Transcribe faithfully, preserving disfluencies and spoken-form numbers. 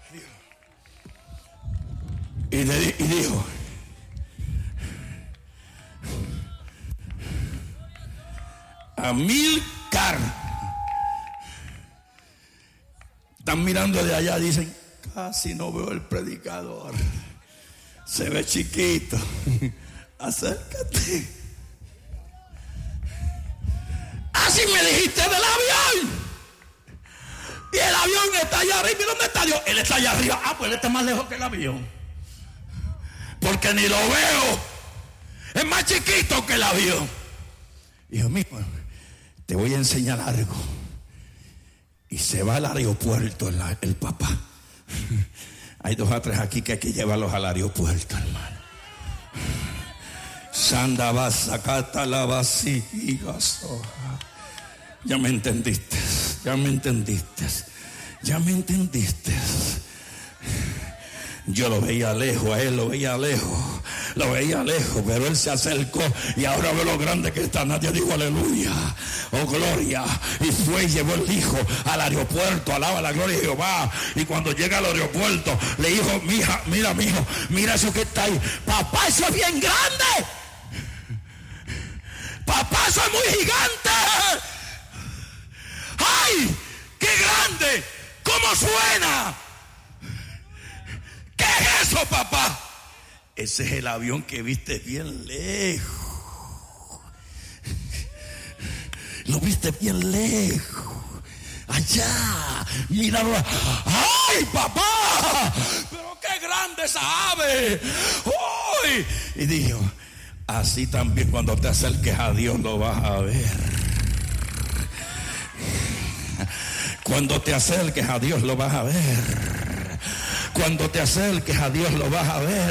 Y, le, y dijo: Amílcar. Están mirando de allá, dicen: casi no veo el predicador, se ve chiquito. Acércate. Así me dijiste del avión. Y el avión está allá arriba. ¿Y dónde está Dios? Él está allá arriba. Ah, pues él está más lejos que el avión, porque ni lo veo. Es más chiquito que el avión. Hijo mío, te voy a enseñar algo. Y se va al aeropuerto el, el papá. Hay dos o tres aquí que hay que llevarlos al aeropuerto, hermano. Sanda va sacata la vasija. Ya me entendiste. Ya me entendiste. Ya me entendiste. Yo lo veía lejos, a él lo veía lejos, lo veía lejos, pero él se acercó y ahora ve lo grande que está. Nadie dijo aleluya, oh gloria. Y fue y llevó el hijo al aeropuerto, alaba la gloria de Jehová. Y cuando llega al aeropuerto le dijo: mija, mira mijo, mira eso que está ahí. Papá, eso es bien grande. Papá, eso es muy gigante. ¡Ay! ¡Qué grande! ¿Cómo suena? ¿Qué es eso, papá? Ese es el avión que viste bien lejos. Lo viste bien lejos. Allá, míralo. ¡Ay, papá! ¡Pero qué grande esa ave! ¡Uy! Y dijo: así también cuando te acerques a Dios lo vas a ver. Cuando te acerques a Dios lo vas a ver. Cuando te acerques a Dios lo vas a ver.